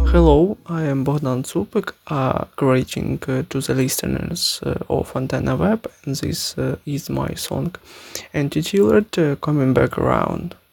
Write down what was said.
Hello, I am Bogdan Zupek, greeting to the listeners of Antenna Web, and this is my song Anti-Tillert coming back around.